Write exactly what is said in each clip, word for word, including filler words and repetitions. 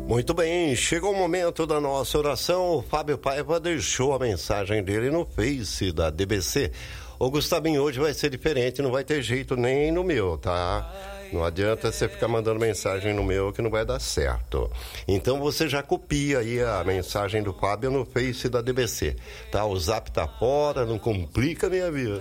Muito bem, chegou o momento da nossa oração. O Fábio Paiva deixou a mensagem dele no Face da D B C. Ô Gustavinho, hoje vai ser diferente, não vai ter jeito nem no meu, tá? Não adianta você ficar mandando mensagem no meu que não vai dar certo. Então você já copia aí a mensagem do Fábio no Face da D B C, tá? O Zap tá fora, não complica a minha vida.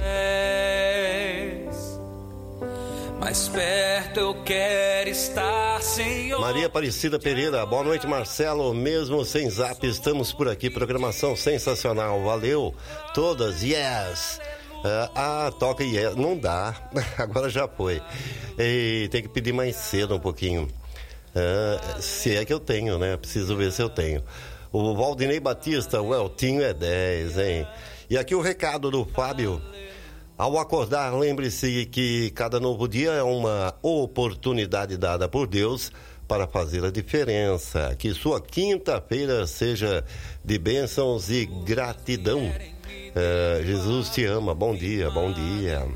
Mais perto eu quero estar, Senhor. Maria Aparecida Pereira, boa noite, Marcelo. Mesmo sem Zap, estamos por aqui. Programação sensacional, valeu. Todas, yes. Ah, toca yes. Não dá, agora já foi. E tem que pedir mais cedo um pouquinho. Ah, se é que eu tenho, né? Preciso ver se eu tenho. O Valdinei Batista, o Eltinho é dez, hein? E aqui o recado do Fábio. Ao acordar, lembre-se que cada novo dia é uma oportunidade dada por Deus para fazer a diferença. Que sua quinta-feira seja de bênçãos e gratidão. É, Jesus te ama, bom dia, bom dia.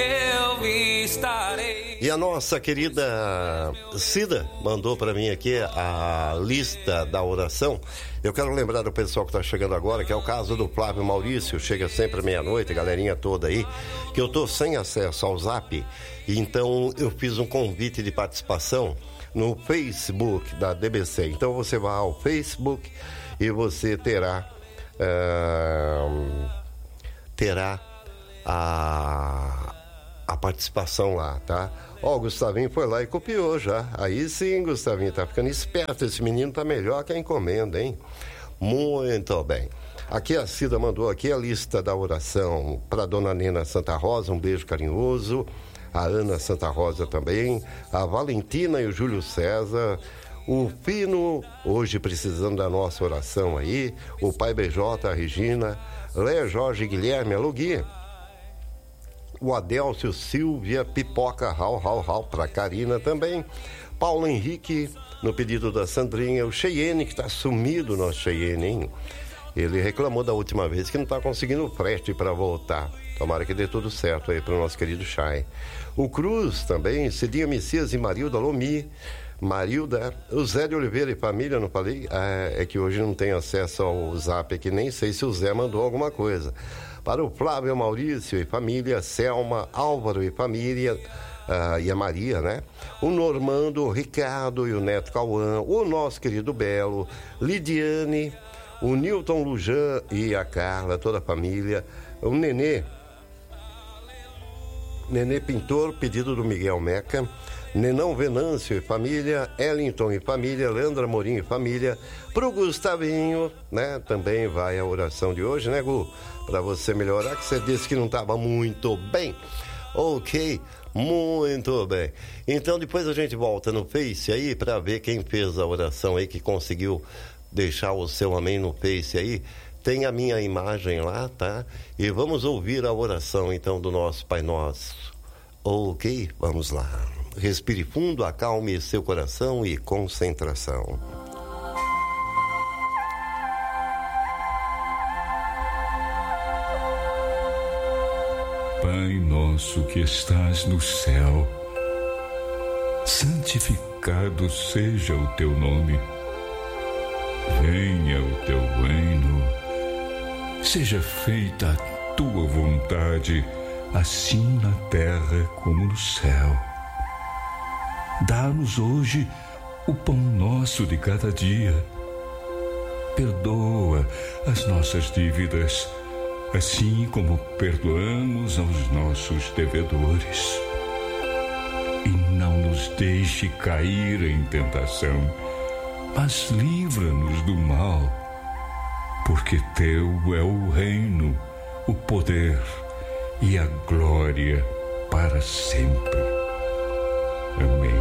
E a nossa querida Cida mandou para mim aqui a lista da oração. Eu quero lembrar do pessoal que está chegando agora, que é o caso do Flávio Maurício, chega sempre meia-noite, galerinha toda aí, que eu tô sem acesso ao Zap, então eu fiz um convite de participação no Facebook da D B C. Então você vai ao Facebook e você terá uh, terá a, a participação lá, tá? Ó, o Gustavinho foi lá e copiou já. Aí sim, Gustavinho, tá ficando esperto. Esse menino tá melhor que a encomenda, hein? Muito bem. Aqui a Cida mandou aqui a lista da oração para dona Nena Santa Rosa, um beijo carinhoso. A Ana Santa Rosa também. A Valentina e o Júlio César. O Fino, hoje precisando da nossa oração aí. O pai B J, a Regina. Léa Jorge Guilherme, alô Gui. O Adélcio Silvia, Pipoca, rau, rau, rau, pra Karina também. Paulo Henrique, no pedido da Sandrinha. O Cheyenne, que tá sumido, nosso Cheyenne, hein? Ele reclamou da última vez que não tá conseguindo frete para voltar. Tomara que dê tudo certo aí pro nosso querido Chay. O Cruz também, Cidinha Messias e Marilda Lomi. Marilda, o Zé de Oliveira e família, não falei? Ah, é que hoje não tem acesso ao Zap aqui, nem sei se o Zé mandou alguma coisa. Para o Flávio Maurício e família, Selma, Álvaro e família, uh, e a Maria, né? O Normando, o Ricardo e o Neto Cauã, o nosso querido Belo, Lidiane, o Newton Lujan e a Carla, toda a família, o Nenê, Nenê Pintor, pedido do Miguel Meca, Nenão Venâncio e família, Ellington e família, Leandra Morim e família, pro Gustavinho, né? Também vai a oração de hoje, né, Gu? Pra você melhorar, que você disse que não tava muito bem. Ok, muito bem. Então depois a gente volta no Face aí pra ver quem fez a oração aí, que conseguiu deixar o seu amém no Face aí. Tem a minha imagem lá, tá? E vamos ouvir a oração então do nosso Pai Nosso. Ok, vamos lá. Respire fundo, acalme seu coração e concentração. Pai nosso que estás no céu, santificado seja o teu nome. Venha o teu reino, seja feita a tua vontade, assim na terra como no céu. Dá-nos hoje o pão nosso de cada dia. Perdoa as nossas dívidas, assim como perdoamos aos nossos devedores. E não nos deixe cair em tentação, mas livra-nos do mal, porque teu é o reino, o poder e a glória para sempre. Amém.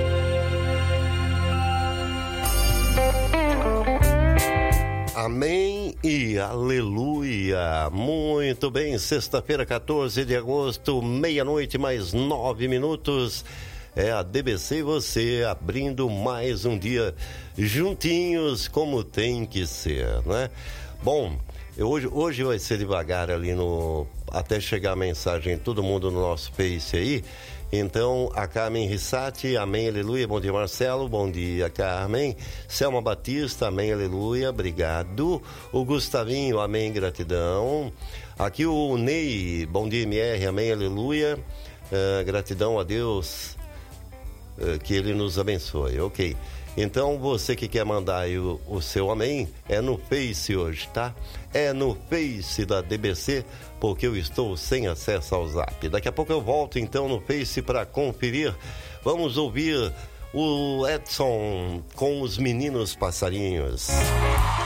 Amém e aleluia. Muito bem, sexta-feira, quatorze de agosto, meia-noite mais nove minutos. É a D B C e você abrindo mais um dia juntinhos como tem que ser, né? Bom, hoje, hoje vai ser devagar ali no... até chegar a mensagem, todo mundo no nosso Face aí. Então, a Carmen Rissati, amém, aleluia. Bom dia, Marcelo. Bom dia, Carmen. Selma Batista, amém, aleluia. Obrigado. O Gustavinho, amém, gratidão. Aqui o Ney, bom dia, M R, amém, aleluia. Uh, gratidão a Deus, uh, que Ele nos abençoe. Ok. Então, você que quer mandar aí o, o seu amém, é no Face hoje, tá? É no Face da D B C, porque eu estou sem acesso ao Zap. Daqui a pouco eu volto, então, no Face para conferir. Vamos ouvir o Edson com os Meninos Passarinhos.